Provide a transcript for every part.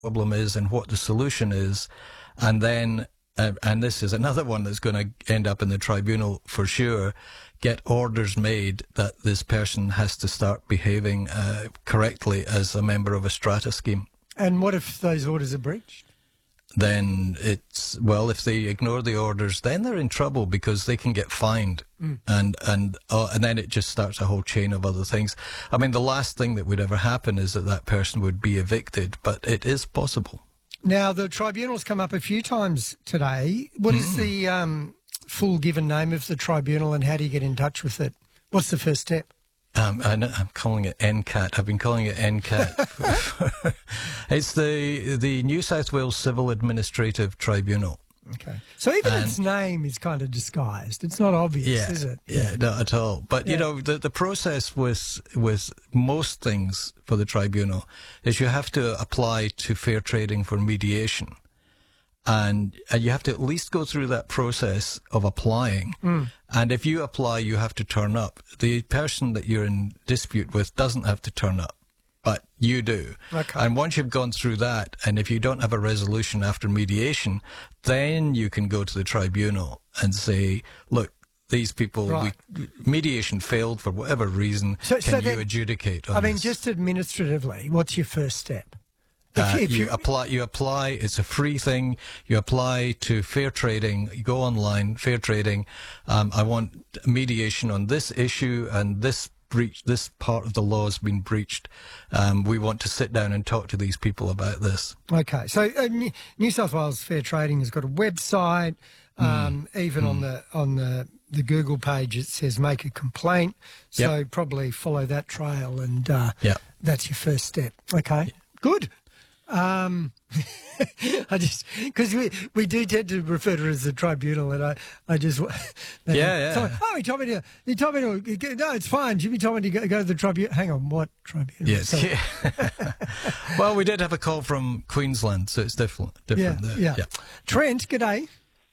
problem is and what the solution is, and then and this is another one that's going to end up in the tribunal for sure, get orders made that this person has to start behaving correctly as a member of a strata scheme. And what if those orders are breached? Then it's, well, if they ignore the orders, then they're in trouble because they can get fined. And then it just starts a whole chain of other things. I mean, the last thing that would ever happen is that person would be evicted, but it is possible. Now, the tribunal's come up a few times today. What is the full given name of the tribunal, and how do you get in touch with it? What's the first step? I'm calling it NCAT. I've been calling it NCAT. It's the New South Wales Civil Administrative Tribunal. Okay. So even its name is kind of disguised. It's not obvious, is it? Yeah, not at all. But, you know, the process with most things for the tribunal is you have to apply to fair trading for mediation. And you have to at least go through that process of applying. And if you apply, you have to turn up. The person that you're in dispute with doesn't have to turn up, but you do. Okay. And once you've gone through that, and if you don't have a resolution after mediation, then you can go to the tribunal and say, look, these people, mediation failed for whatever reason. Can you adjudicate on this? Just administratively, what's your first step? You apply, it's a free thing. You apply to fair trading, you go online, fair trading. I want mediation on this issue and this part of the law has been breached. We want to sit down and talk to these people about this. Okay. So New South Wales Fair Trading has got a website, even on the Google page it says make a complaint. So probably follow that trail and that's your first step. Okay. Good. Because we do tend to refer to it as the tribunal, and I just So, he told me to. No, it's fine. Jimmy told me to go to the tribunal. Hang on, what tribunal? Yes. Well, we did have a call from Queensland, so it's different there. Yeah. Trent, g'day.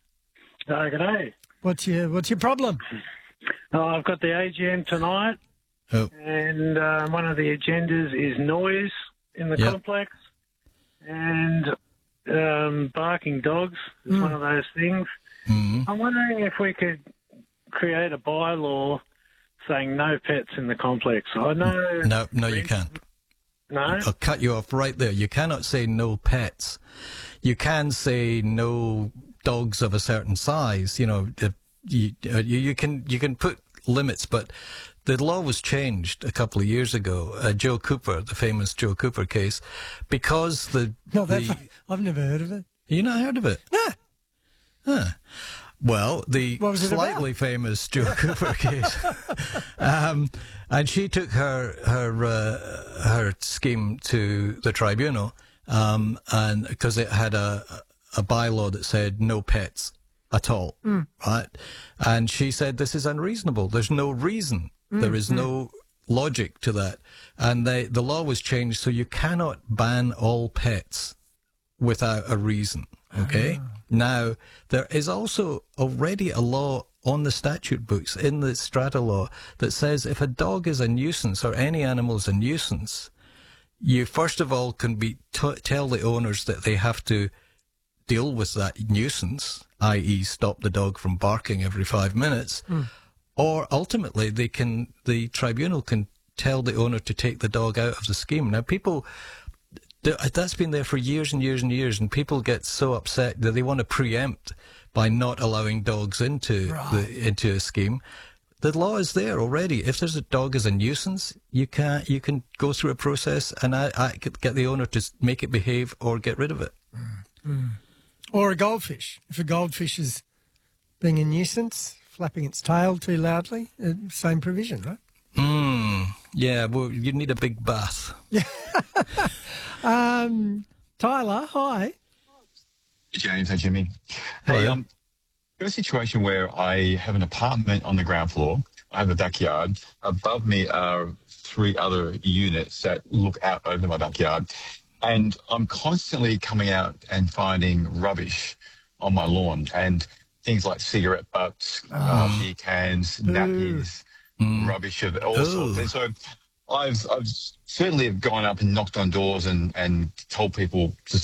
G'day. What's your problem? I've got the AGM tonight, and one of the agendas is noise in the complex. And barking dogs is one of those things. I'm wondering if we could create a bylaw saying no pets in the complex. I know... No, you can't. No? I'll cut you off right there. You cannot say no pets. You can say no dogs of a certain size. You know, you can put limits, but... The law was changed a couple of years ago, Joe Cooper, the famous Joe Cooper case, because I've never heard of it. You not heard of it? No. Huh. Well, the slightly famous Joe Cooper case, and she took her scheme to the tribunal, and because it had a bylaw that said no pets at all, right? And she said this is unreasonable. There's no reason. There is no logic to that. And the law was changed so you cannot ban all pets without a reason, okay? Now, there is also already a law on the statute books in the strata law that says if a dog is a nuisance or any animal is a nuisance, you first of all can tell the owners that they have to deal with that nuisance, i.e. stop the dog from barking every 5 minutes, or ultimately the tribunal can tell the owner to take the dog out of the scheme. Now, that's been there for years and years and years, and people get so upset that they want to preempt by not allowing dogs into a scheme. The law is there already. If there's a dog as a nuisance, you can go through a process and I could get the owner to make it behave or get rid of it. Or a goldfish. If a goldfish is being a nuisance, flapping its tail too loudly, same provision, right? Yeah, well, you need a big bath. Yeah. Tyler, hi. James, hey Jimmy. Hey, got a situation where I have an apartment on the ground floor. I have a backyard. Above me are 3 other units that look out over my backyard. And I'm constantly coming out and finding rubbish on my lawn, and things like cigarette butts, beer cans, nappies, rubbish of all sorts. And so I've certainly gone up and knocked on doors and told people to